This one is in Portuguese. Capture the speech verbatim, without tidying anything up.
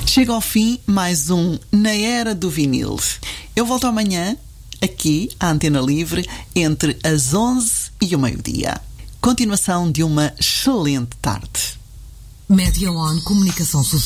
Chega ao fim mais um Na Era do Vinil. Eu volto amanhã, aqui, à Antena Livre, entre as onze e o meio-dia. Continuação de uma excelente tarde. Media One Comunicação Social.